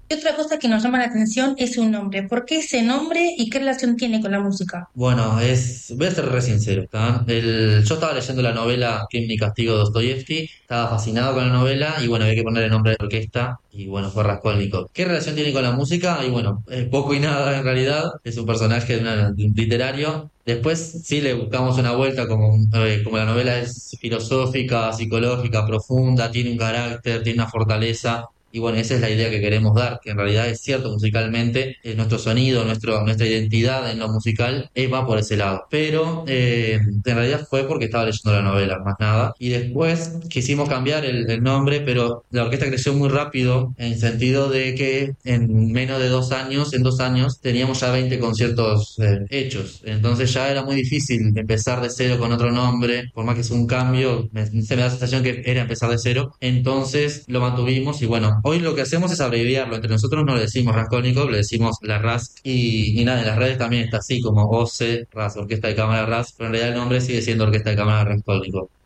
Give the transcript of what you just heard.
Y otra cosa que nos llama la atención es su nombre. ¿Por qué ese nombre y qué relación tiene con la música? Bueno, voy a ser re sincero, ¿tá? Yo estaba leyendo la novela Crimen y Castigo de Dostoyevsky, estaba fascinado con la novela y bueno, había que poner el nombre de la orquesta y bueno, fue Raskolnikov. ¿Qué relación tiene con la música? Y bueno, poco y nada en realidad, es un personaje de un literario. Después sí le buscamos una vuelta como la novela es filosófica, psicológica, profunda, tiene un carácter, tiene una fortaleza. Y bueno, esa es la idea que queremos dar, que en realidad es cierto musicalmente, nuestro sonido, nuestra identidad en lo musical va por ese lado. Pero en realidad fue porque estaba leyendo la novela, más nada. Y después quisimos cambiar el nombre, pero la orquesta creció muy rápido en sentido de que en menos de 2 años, en 2 años, teníamos ya 20 conciertos hechos. Entonces ya era muy difícil empezar de cero con otro nombre, por más que es un cambio, se me da la sensación que era empezar de cero. Entonces lo mantuvimos y bueno, hoy lo que hacemos es abreviarlo. Entre nosotros no le decimos Raskolnikov, le decimos la RAS y nada, en las redes también está así como OCE, RAS, Orquesta de Cámara RAS, pero en realidad el nombre sigue siendo Orquesta de Cámara Raskolnikov.